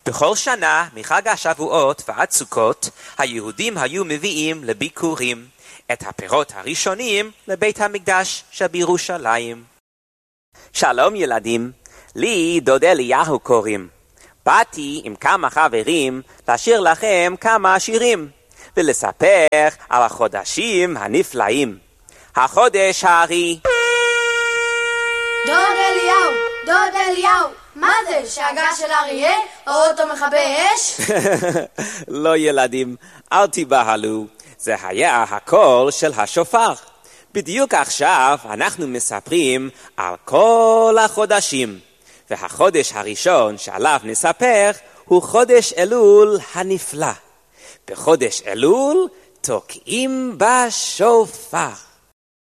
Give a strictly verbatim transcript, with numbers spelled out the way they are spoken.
בכל שנה, מחג השבועות ועד סוכות, היהודים היו מביאים לביקורים את הפירות הראשונים לבית המקדש שבירושלים. שלום ילדים, לי דוד אליהו קוראים. באתי עם כמה חברים לשיר לכם כמה שירים, ולספר על החודשים הנפלאים. החודש הארי. דוד אליהו, דוד אליהו, מה זה, שאגה של אריה או אוטו מכבי אש? לא ילדים, אל תיבהלו, זה היה הקול של השופר. בדיוק עכשיו אנחנו מספרים על כל החודשים, והחודש הראשון שעליו נספר הוא חודש אלול הנפלא. בחודש אלול תוקעים בשופר.